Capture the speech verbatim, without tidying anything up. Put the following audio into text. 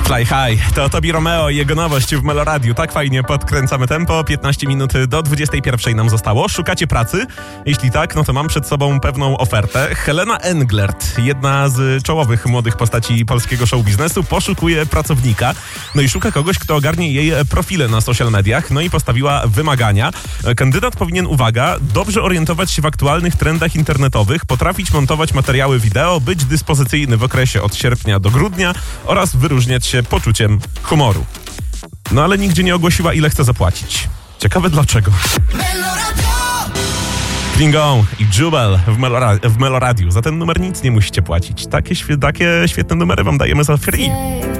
Fly High, to Tobi Romeo i jego nowość w Meloradiu. Tak fajnie podkręcamy tempo. piętnaście minut do dwudziestej pierwszej nam zostało. Szukacie pracy? Jeśli tak, no to mam przed sobą pewną ofertę. Helena Englert, jedna z czołowych młodych postaci polskiego show biznesu, poszukuje pracownika. No i szuka kogoś, kto ogarnie jej profile na social mediach. No i postawiła wymagania. Kandydat powinien, uwaga, dobrze orientować się w aktualnych trendach internetowych, potrafić montować materiały wideo, być dyspozycyjny w okresie od sierpnia do grudnia oraz wyróżniać się poczuciem humoru. No ale nigdzie nie ogłosiła, ile chce zapłacić. Ciekawe dlaczego. Klingon i Jubel w, Melora- w Meloradiu. Za ten numer nic nie musicie płacić. Takie, świe- takie świetne numery wam dajemy za free.